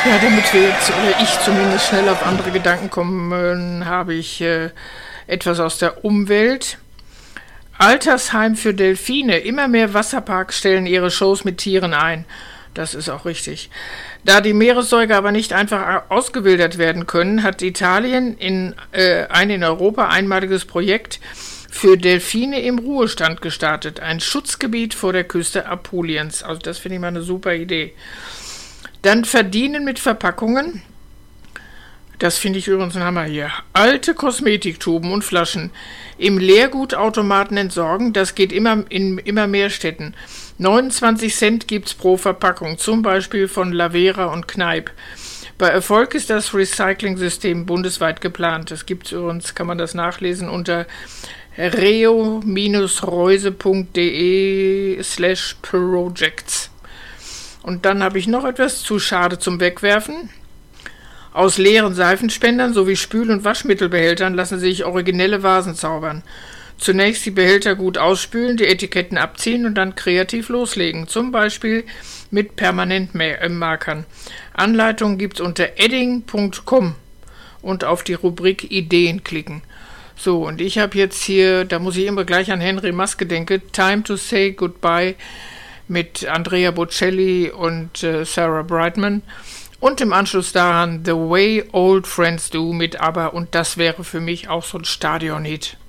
Ja, damit wir jetzt, oder ich zumindest schnell auf andere Gedanken kommen, habe ich etwas aus der Umwelt. Altersheim für Delfine. Immer mehr Wasserparks stellen ihre Shows mit Tieren ein. Das ist auch richtig. Da die Meeressäuger aber nicht einfach ausgewildert werden können, hat Italien ein in Europa einmaliges Projekt für Delfine im Ruhestand gestartet. Ein Schutzgebiet vor der Küste Apuliens. Also das finde ich mal eine super Idee. Dann verdienen mit Verpackungen. Das finde ich übrigens ein Hammer hier. Alte Kosmetiktuben und Flaschen im Leergutautomaten entsorgen. Das geht in immer mehr Städten. 29 Cent gibt's pro Verpackung, zum Beispiel von Lavera und Kneipp. Bei Erfolg ist das Recycling-System bundesweit geplant. Das gibt's übrigens, kann man das nachlesen unter reo-reuse.de/projects. Und dann habe ich noch etwas zu schade zum Wegwerfen. Aus leeren Seifenspendern sowie Spül- und Waschmittelbehältern lassen sich originelle Vasen zaubern. Zunächst die Behälter gut ausspülen, die Etiketten abziehen und dann kreativ loslegen. Zum Beispiel mit Permanentmarkern. Anleitungen gibt es unter edding.com und auf die Rubrik Ideen klicken. So, und ich habe jetzt hier, da muss ich immer gleich an Henry Maske denken, Time to Say Goodbye mit Andrea Bocelli und Sarah Brightman. Und im Anschluss daran The Way Old Friends Do mit ABBA. Und das wäre für mich auch so ein Stadion-Hit.